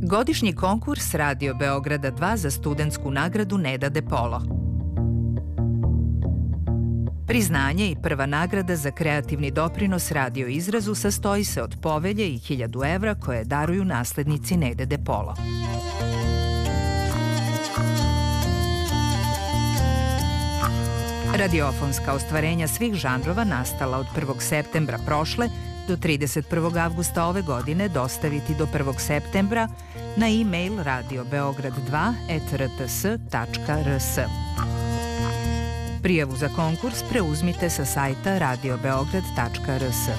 Godišnji konkurs Radio Beograda 2 za studentsku nagradu Neda De Polo. Priznanje i prva nagrada za kreativni doprinos radio izrazu sastoji se od povelje i 1000 evra koje daruju naslednici Nede De Polo. Radiofonska ostvarenja svih žanrova nastala od 1. septembra prošle do 31. avgusta ove godine dostaviti do 1. septembra na e-mail radiobeograd2@rts.rs. Prijavu za konkurs preuzmite sa sajta radiobeograd.rs.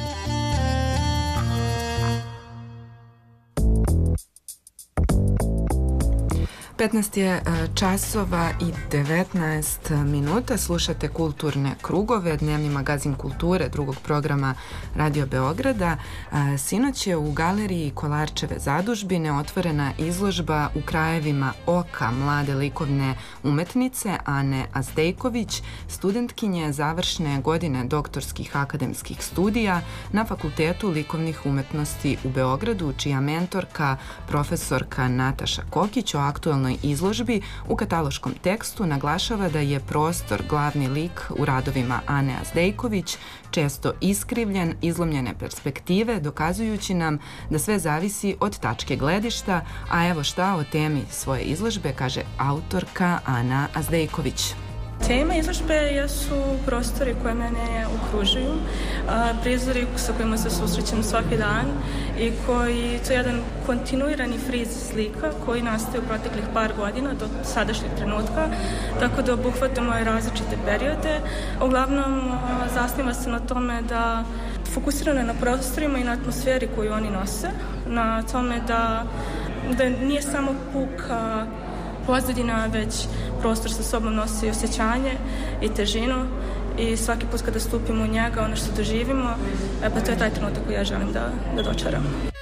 15 je časova i 19 minuta. Slušate Kulturne krugove, dnevni magazin kulture drugog programa Radio Beograda. Sinoć je u galeriji Kolarčeve zadužbine otvorena izložba U krajevima oka mlade likovne umetnice Ane Azdejković, studentkinje završne godine doktorskih akademskih studija na Fakultetu likovnih umetnosti u Beogradu, čija mentorka, profesorka Nataša Kokić o aktualnoj izložbi u kataloškom tekstu naglašava da je prostor glavni lik u radovima Ane Azdejković često iskrivljen, izlomljene perspektive, dokazujući nam da sve zavisi od tačke gledišta, a evo šta o temi svoje izložbe kaže autorka Ana Azdejković. Tema izložbe jesu prostori koje mene okružuju, prizori sa kojima se susrećem svaki dan i koji, to je jedan kontinuirani friz slika koji nastaje u proteklih par godina do sadašnjeg trenutka, tako da obuhvata moje različite periode. Uglavnom zasniva se na tome da fokusirano na prostorima i na atmosferi koju oni nose, na tome da nije samo puka pozadina, već prostor sa sobom nosi osjećanje i težinu i svaki put kada stupimo u njega, ono što doživimo, pa to je taj trenutak koji ja želim da dočaram.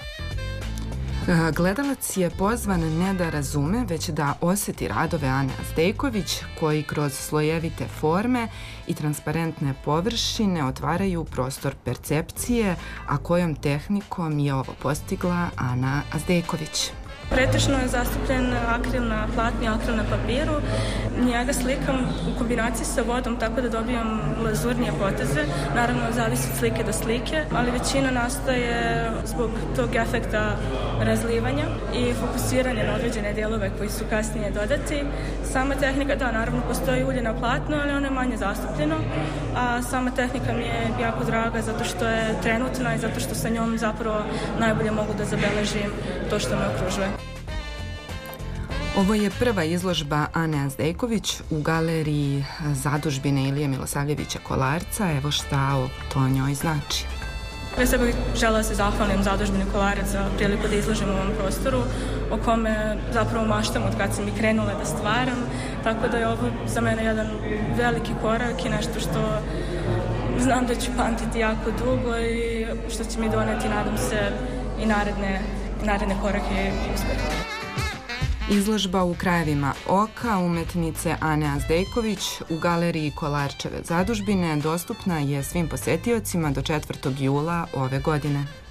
Gledalac je pozvan ne da razume, već da osjeti radove Ane Azdejković, koji kroz slojevite forme i transparentne površine otvaraju prostor percepcije, a kojom tehnikom je ovo postigla Ana Azdejković. Pretežno je zastupljen akril na platni, akril na papiru. Njega slikam u kombinaciji sa vodom tako da dobijam lazurnije poteze. Naravno, zavisi od slike do slike, ali većina nastaje zbog tog efekta razlivanja i fokusiranja na određene dijelove koji su kasnije dodati. Sama tehnika, da, naravno, postoji ulje na platnu, ali ono je manje zastupljeno, a sama tehnika mi je jako draga zato što je trenutna i zato što sa njom zapravo najbolje mogu da zabeležim to što me okružuje. Ovo je prva izložba Ane Azdejković u galeriji zadužbine Ilije Milosavljevića Kolarca. Evo šta to njoj znači. Pre svega bih želela se zahvalim zadužbini Kolarac za priliku da izložim u ovom prostoru o kome zapravo maštam od kad sam i krenula da stvaram. Tako da je ovo za mene jedan veliki korak i nešto što znam da ću pamtiti jako dugo i što će mi doneti, nadam se, i naredne korake i uspjehe. Izložba U krajevima oka umetnice Ane Azdejković u galeriji Kolarčeve zadužbine dostupna je svim posetiocima do 4. jula ove godine.